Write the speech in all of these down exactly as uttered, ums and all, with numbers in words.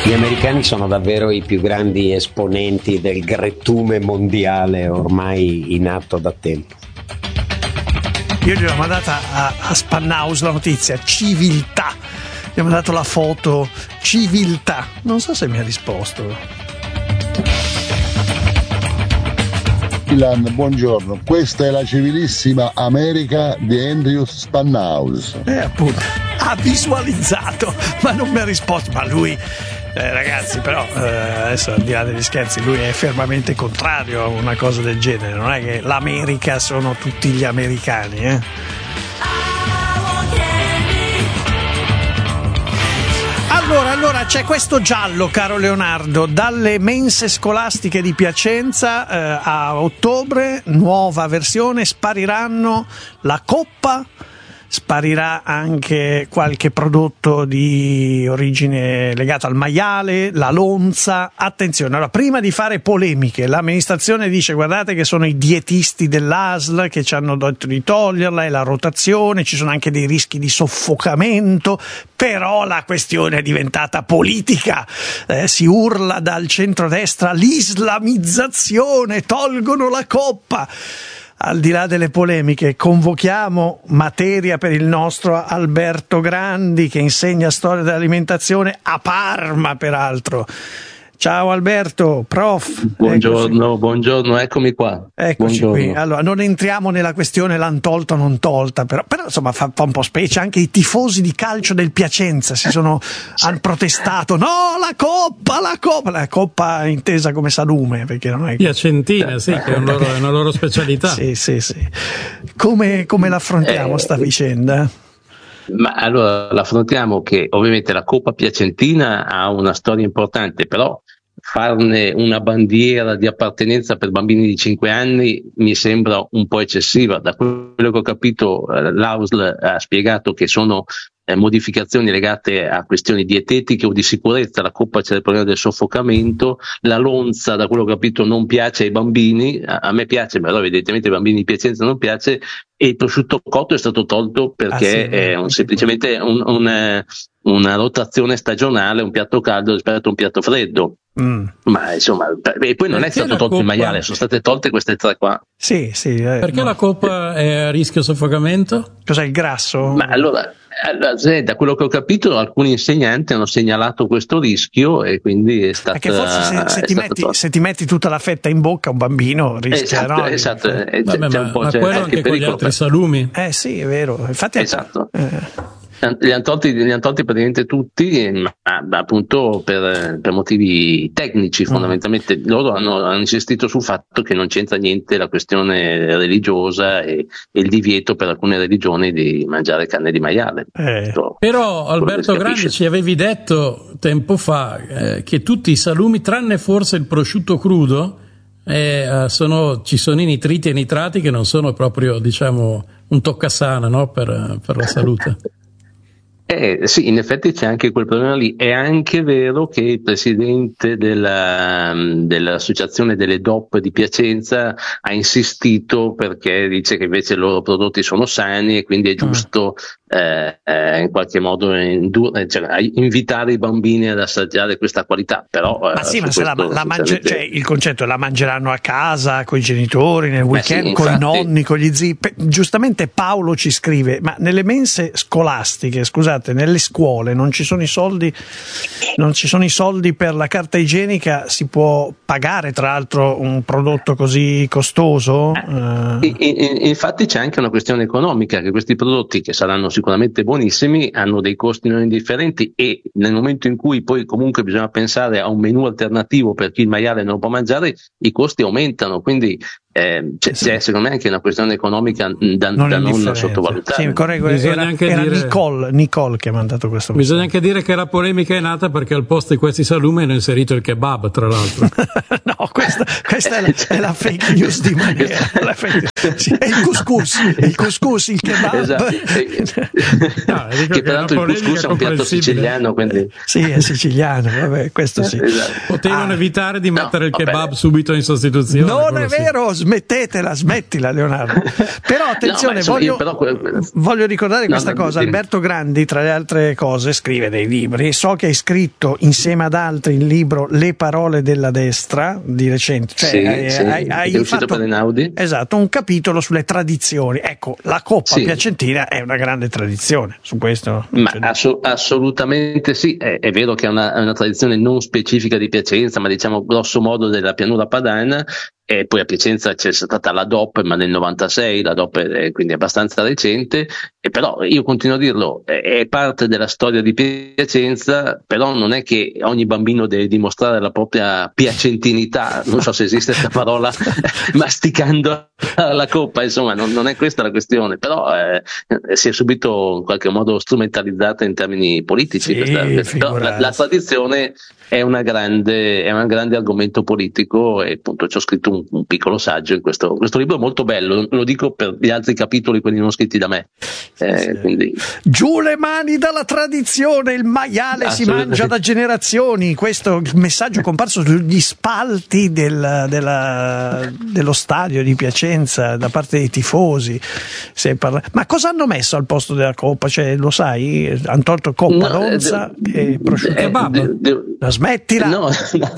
Gli americani sono davvero i più grandi esponenti del grettume mondiale, ormai in atto da tempo. Io gli ho mandata a, a Spannaus la notizia, civiltà. Gli ho mandato la foto, civiltà. Non so se mi ha risposto. Ilan, buongiorno. Questa è la civilissima America di Andrew Spannaus. Eh, appunto, ha visualizzato, ma non mi ha risposto. Ma lui, eh, ragazzi, però, eh, adesso al di là degli scherzi, lui è fermamente contrario a una cosa del genere. Non è che l'America sono tutti gli americani, eh? Allora, allora c'è questo giallo, caro Leonardo, dalle mense scolastiche di Piacenza eh, a ottobre, nuova versione, spariranno la coppa, sparirà anche qualche prodotto di origine legata al maiale, la lonza. Attenzione, allora, prima di fare polemiche, l'amministrazione dice: guardate che sono i dietisti dell'A S L che ci hanno detto di toglierla, è la rotazione, ci sono anche dei rischi di soffocamento, però la questione è diventata politica, eh, si urla dal centrodestra l'islamizzazione, tolgono la coppa. Al di là delle polemiche, convochiamo materia per il nostro Alberto Grandi, che insegna storia dell'alimentazione a Parma, peraltro. Ciao Alberto, prof. Buongiorno, eccoci. buongiorno, eccomi qua. Eccoci buongiorno. qui. Allora, non entriamo nella questione l'han tolta o non tolta, però, però insomma fa, fa un po' specie. Anche i tifosi di calcio del Piacenza si sono hanno protestato. No, la coppa, la coppa, la coppa intesa come salume, perché non è Piacentina, sì, che è, un loro, è una loro specialità. Sì, sì, sì. Come, come l'affrontiamo eh, sta vicenda? Ma allora l'affrontiamo che ovviamente la Coppa Piacentina ha una storia importante, però farne una bandiera di appartenenza per bambini di cinque anni mi sembra un po' eccessiva. Da quello che ho capito, l'A S L ha spiegato che sono eh, modificazioni legate a questioni dietetiche o di sicurezza. La coppa c'è il problema del soffocamento, la lonza, da quello che ho capito, non piace ai bambini, a, a me piace, però evidentemente ai bambini di Piacenza non piace, e il prosciutto cotto è stato tolto perché ah, sì, è un, semplicemente un, un, una rotazione stagionale, un piatto caldo rispetto a un piatto freddo. Mm. Ma insomma, e poi non perché è stato tolto coppa... il maiale, sono state tolte queste tre qua. Sì, sì. Eh, perché no. La coppa è a rischio soffocamento? Cos'è il grasso? Ma allora, allora, da quello che ho capito, alcuni insegnanti hanno segnalato questo rischio e quindi è stato. Perché forse se, se, ti metti, se ti metti tutta la fetta in bocca, un bambino rischia. Esatto, no? esatto. Eh, Vabbè, c'è ma, un po', ma c'è quello anche con gli altri salumi. Eh sì, è vero. Infatti, esatto. Eh. Li hanno tolti, li hanno tolti praticamente tutti, ma appunto per, per motivi tecnici fondamentalmente. Mm. Loro hanno, hanno insistito sul fatto che non c'entra niente la questione religiosa e, e il divieto per alcune religioni di mangiare carne di maiale. Eh. So, Però Alberto Grandi, ci avevi detto tempo fa eh, che tutti i salumi, tranne forse il prosciutto crudo, eh, sono, ci sono i nitriti e i nitrati che non sono proprio, diciamo, un toccasana, no? per, per la salute. Eh, sì, in effetti c'è anche quel problema lì. È anche vero che il presidente della, dell'associazione delle D O P di Piacenza ha insistito, perché dice che invece i loro prodotti sono sani e quindi è giusto eh, eh, in qualche modo indur- cioè, invitare i bambini ad assaggiare questa qualità. Però, ma eh, sì, ma se la, la mangi- cioè, il concetto è la mangeranno a casa con i genitori nel weekend, sì, con infatti. i nonni, con gli zii. Pe- giustamente Paolo ci scrive: ma nelle mense scolastiche, scusate, nelle scuole non ci sono i soldi, non ci sono i soldi per la carta igienica, si può pagare tra l'altro un prodotto così costoso? Eh. Eh. Infatti c'è anche una questione economica, che questi prodotti, che saranno sicuramente buonissimi, hanno dei costi non indifferenti, e nel momento in cui poi comunque bisogna pensare a un menù alternativo per chi il maiale non può mangiare, i costi aumentano, quindi Eh, c'è, c'è secondo me anche una questione economica da non, da non sottovalutare. Sì, correggo, era, anche era dire, Nicole, Nicole che ha mandato questo. Bisogna anche dire che la polemica è nata perché al posto di questi salumi hanno inserito il kebab, tra l'altro. No, questa, questa è, la, è la fake news di Manera. La fake, sì, è il couscous, il couscous, il kebab. Esatto. No, che, che peraltro il couscous è un piatto siciliano, quindi... Sì, è siciliano, vabbè, questo sì. Esatto. Potevano ah, evitare di mettere no, il kebab vabbè. subito in sostituzione. Non è vero, sì. smettetela, smettila Leonardo. Però attenzione, no, insomma, voglio, però... voglio ricordare no, questa no, cosa, Alberto Grandi tra le altre cose scrive dei libri, so che hai scritto insieme ad altri il libro Le parole della destra di recente, cioè sì, hai, sì, hai, hai è uscito fatto per Einaudi. Esatto, un capitolo sulle tradizioni. Ecco, la Coppa sì. Piacentina è una grande tradizione, su questo ma ass- assolutamente sì, è, è vero che è una, è una tradizione non specifica di Piacenza, ma diciamo grosso modo della pianura padana. E poi a Piacenza c'è stata la D O P, ma nel novantasei, la D O P è quindi abbastanza recente, e però io continuo a dirlo, è parte della storia di Piacenza, però non è che ogni bambino deve dimostrare la propria piacentinità, non so se esiste questa parola, masticando la coppa, insomma non, non è questa la questione, però eh, si è subito in qualche modo strumentalizzata in termini politici, sì, questa, questa, però la, la tradizione è una grande è un grande argomento politico, e appunto ci ho scritto un, un piccolo saggio in questo, questo libro molto bello, lo dico per gli altri capitoli, quelli non scritti da me. Eh, sì. quindi... Giù le mani dalla tradizione, il maiale si mangia da generazioni, questo messaggio comparso sugli spalti del, della, dello stadio di Piacenza da parte dei tifosi. Parla... Ma cosa hanno messo al posto della coppa? Cioè, lo sai? Hanno tolto coppa, no, lonza de- e prosciutto eh, babbo. De- de- La smettila! No, no,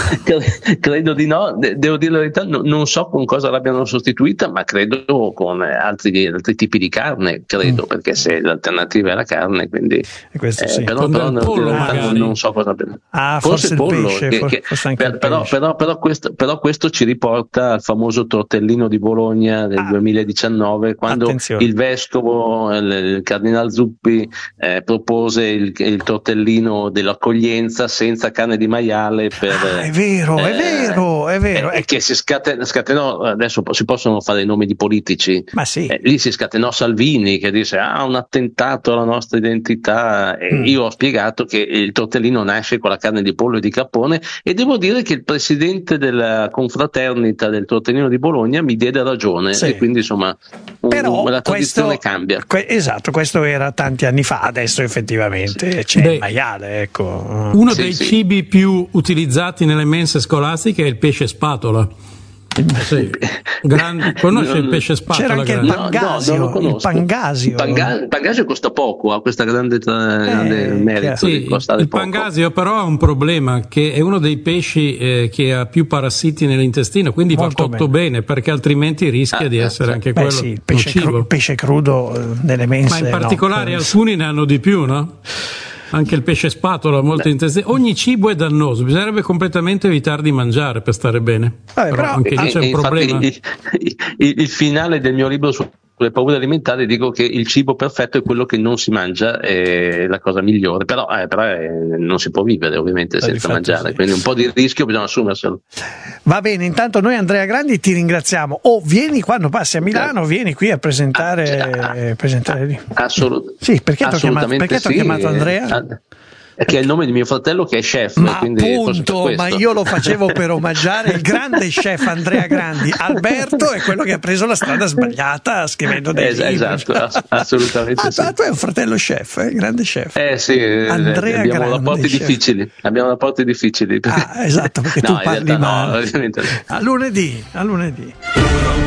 credo di no, de- devo dire la verità, no, non so con cosa l'abbiano sostituita, ma credo con altri, altri tipi di carne, credo, mm. perché se l'alternativa è la carne, quindi e questo sì. eh, però, però no, pollo, non, non so cosa ah, forse, forse pollo, il pesce, che, forse, che, forse anche per, il però, pesce. Però, però, questo, però questo ci riporta al famoso tortellino di Bologna del ah, duemiladiciannove, quando attenzione. il vescovo, il, il cardinal Zuppi, eh, propose il, il tortellino dell'accoglienza senza carne di maiale per, ah, è vero, eh, è vero, è vero. Eh, che si scatenò, scatenò, adesso si possono fare i nomi di politici, ma sì. eh, lì si scatenò Salvini che disse ah un attentato alla nostra identità, e mm. io ho spiegato che il tortellino nasce con la carne di pollo e di cappone, e devo dire che il presidente della confraternita del tortellino di Bologna mi diede ragione, sì. e quindi insomma un, però la tradizione questo, cambia. Que- esatto, questo era tanti anni fa, adesso effettivamente sì. c'è Beh, il maiale, ecco. Uno sì, dei sì. cibi più utilizzati nelle mense scolastiche è il pesce spatola. Sì. Grande, conosci non, il pesce spatola? C'era anche grande. il pangasio, no, no, il pangasio. Panga, il pangasio costa poco, ha questa grande, grande eh, merito sì, di costare il poco. Pangasio però ha un problema, che è uno dei pesci eh, che ha più parassiti nell'intestino, quindi molto va cotto bene. bene, perché altrimenti rischia ah, di essere eh, anche beh, quello sì, il pesce, cru- il pesce crudo eh, nelle mense, ma in particolare no, alcuni ne hanno di più, no? Anche il pesce spatola molto intestino. Ogni cibo è dannoso, bisognerebbe completamente evitare di mangiare per stare bene. Vabbè, però, però anche lì c'è un problema. Il, il, il finale del mio libro su le paure alimentari dico che il cibo perfetto è quello che non si mangia, è la cosa migliore, però, eh, però eh, non si può vivere ovviamente senza difatti, mangiare, sì. Quindi un po' di rischio bisogna assumerselo. Va bene, intanto noi Andrea Grandi ti ringraziamo, o oh, vieni quando passi a Milano, vieni qui a presentare, ah, eh, presentare lì. Assolut- sì, perché ti ho chiamato, perché sì, ho chiamato Andrea? Ah, che è il nome di mio fratello che è chef, ma quindi appunto, ma io lo facevo per omaggiare il grande chef Andrea Grandi. Alberto è quello che ha preso la strada sbagliata scrivendo dei es- libri. Esatto, assolutamente ah, sì. Tu hai un fratello chef, eh? Grande chef. Eh sì, Andrea abbiamo Grandi, rapporti chef. difficili, abbiamo rapporti difficili. Ah, esatto, perché no, tu parli realtà, male. no, a lunedì, a lunedì.